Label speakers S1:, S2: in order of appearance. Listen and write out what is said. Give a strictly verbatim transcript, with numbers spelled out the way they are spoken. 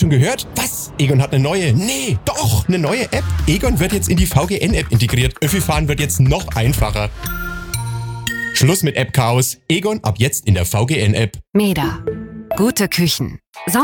S1: schon gehört? Was? Egon hat eine neue? Nee, doch, eine neue App. Egon wird jetzt in die V G N-App integriert. Öffi-Fahren wird jetzt noch einfacher. Schluss mit App-Chaos. Egon ab jetzt in der V G N-App.
S2: Meda. Gute Küchen.